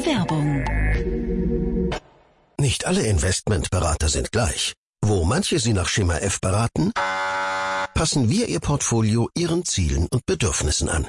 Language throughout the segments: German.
Werbung. Nicht alle Investmentberater sind gleich. Wo manche Sie nach Schema F beraten, passen wir Ihr Portfolio Ihren Zielen und Bedürfnissen an.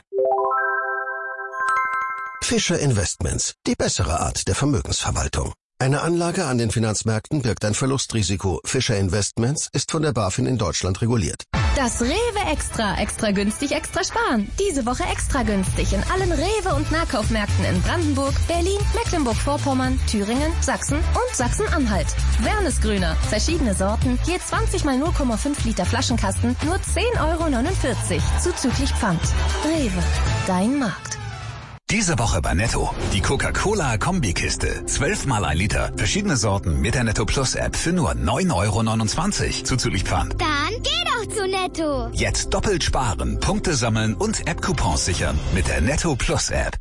Fischer Investments, die bessere Art der Vermögensverwaltung. Eine Anlage an den Finanzmärkten birgt ein Verlustrisiko. Fischer Investments ist von der BaFin in Deutschland reguliert. Das Rewe Extra. Extra günstig, extra sparen. Diese Woche extra günstig in allen Rewe- und Nahkaufmärkten in Brandenburg, Berlin, Mecklenburg-Vorpommern, Thüringen, Sachsen und Sachsen-Anhalt. Wernesgrüner. Verschiedene Sorten. Je 20 mal 0,5 Liter Flaschenkasten. Nur 10,49 € zuzüglich Pfand. Rewe. Dein Markt. Diese Woche bei Netto. Die Coca-Cola-Kombikiste. 12 mal 1 Liter. Verschiedene Sorten mit der Netto Plus App für nur 9,29 € zuzüglich Pfand. Dann geh doch zu Netto. Jetzt doppelt sparen, Punkte sammeln und App-Coupons sichern mit der Netto Plus App.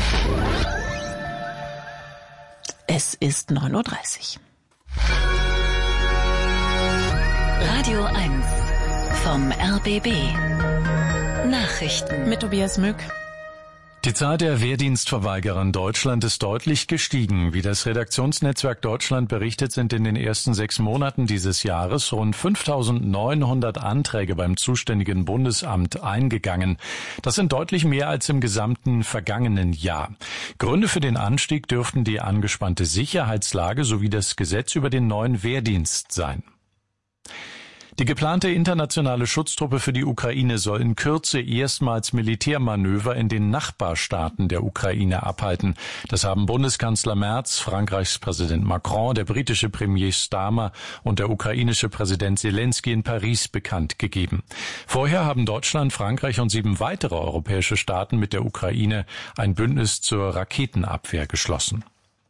Es ist 9:30 Uhr. Radio 1 vom RBB. Nachrichten Mit Tobias Mück. Die Zahl der Wehrdienstverweigerer in Deutschland ist deutlich gestiegen. Wie das Redaktionsnetzwerk Deutschland berichtet, sind in den ersten 6 Monaten dieses Jahres rund 5.900 Anträge beim zuständigen Bundesamt eingegangen. Das sind deutlich mehr als im gesamten vergangenen Jahr. Gründe für den Anstieg dürften die angespannte Sicherheitslage sowie das Gesetz über den neuen Wehrdienst sein. Die geplante internationale Schutztruppe für die Ukraine soll in Kürze erstmals Militärmanöver in den Nachbarstaaten der Ukraine abhalten. Das haben Bundeskanzler Merz, Frankreichs Präsident Macron, der britische Premier Starmer und der ukrainische Präsident Zelensky in Paris bekannt gegeben. Vorher haben Deutschland, Frankreich und 7 weitere europäische Staaten mit der Ukraine ein Bündnis zur Raketenabwehr geschlossen.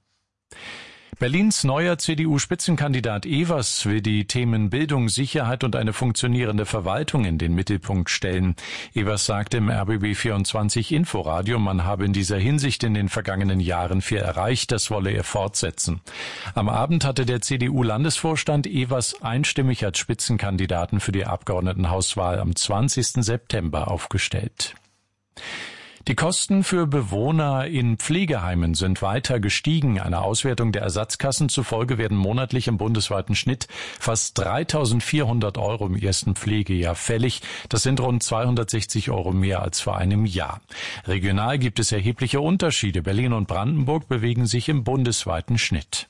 Berlins neuer CDU-Spitzenkandidat Evers will die Themen Bildung, Sicherheit und eine funktionierende Verwaltung in den Mittelpunkt stellen. Evers sagte im RBB24 Inforadio, man habe in dieser Hinsicht in den vergangenen Jahren viel erreicht, das wolle er fortsetzen. Am Abend hatte der CDU-Landesvorstand Evers einstimmig als Spitzenkandidaten für die Abgeordnetenhauswahl am 20. September aufgestellt. Die Kosten für Bewohner in Pflegeheimen sind weiter gestiegen. Einer Auswertung der Ersatzkassen zufolge werden monatlich im bundesweiten Schnitt fast 3.400 € im ersten Pflegejahr fällig. Das sind rund 260 € mehr als vor einem Jahr. Regional gibt es erhebliche Unterschiede. Berlin und Brandenburg bewegen sich im bundesweiten Schnitt.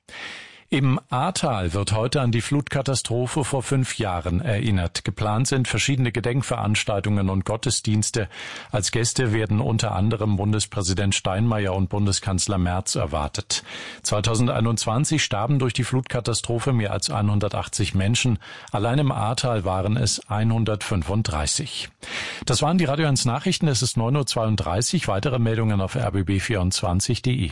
Im Ahrtal wird heute an die Flutkatastrophe vor 5 Jahren erinnert. Geplant sind verschiedene Gedenkveranstaltungen und Gottesdienste. Als Gäste werden unter anderem Bundespräsident Steinmeier und Bundeskanzler Merz erwartet. 2021 starben durch die Flutkatastrophe mehr als 180 Menschen. Allein im Ahrtal waren es 135. Das waren die Radio 1 Nachrichten. Es ist 9:32 Uhr. Weitere Meldungen auf rbb24.de.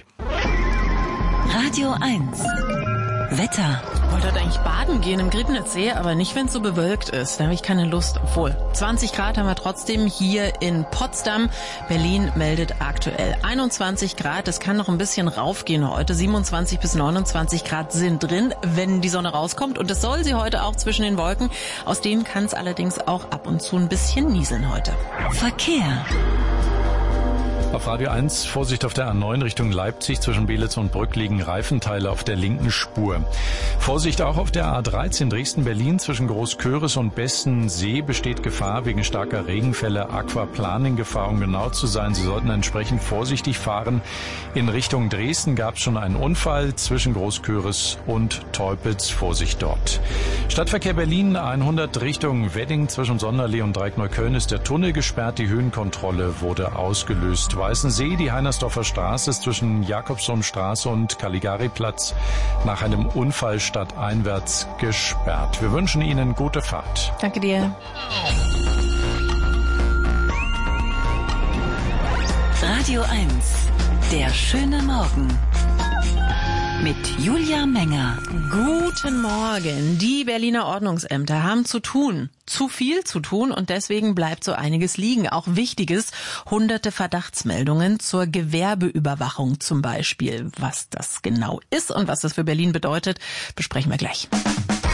Radio 1 Wetter. Ich wollte heute eigentlich baden gehen im Griebnitzsee, aber nicht, wenn es so bewölkt ist. Da habe ich keine Lust. Obwohl, 20 Grad haben wir trotzdem hier in Potsdam. Berlin meldet aktuell 21 Grad. Es kann noch ein bisschen raufgehen heute. 27 bis 29 Grad sind drin, wenn die Sonne rauskommt. Und das soll sie heute auch zwischen den Wolken. Aus denen kann es allerdings auch ab und zu ein bisschen nieseln heute. Verkehr. Auf Radio 1, Vorsicht auf der A9 Richtung Leipzig, zwischen Belitz und Brück liegen Reifenteile auf der linken Spur. Vorsicht auch auf der A13 Dresden-Berlin, zwischen Großköris und Bestensee besteht Gefahr wegen starker Regenfälle, Aquaplaning-Gefahr, um genau zu sein. Sie sollten entsprechend vorsichtig fahren. In Richtung Dresden gab es schon einen Unfall zwischen Großköris und Teupitz. Vorsicht dort. Stadtverkehr Berlin 100 Richtung Wedding, zwischen Sonderlee und Dreieckneukölln ist der Tunnel gesperrt. Die Höhenkontrolle wurde ausgelöst. Weißensee, die Heinersdorfer Straße ist zwischen Jakobsonstraße und Caligari-Platz nach einem Unfall stadteinwärts gesperrt. Wir wünschen Ihnen gute Fahrt. Danke dir. Radio 1, der schöne Morgen. Mit Julia Menger. Guten Morgen. Die Berliner Ordnungsämter haben zu tun. Zu viel zu tun und deswegen bleibt so einiges liegen. Auch Wichtiges. Hunderte Verdachtsmeldungen zur Gewerbeüberwachung zum Beispiel. Was das genau ist und was das für Berlin bedeutet, besprechen wir gleich.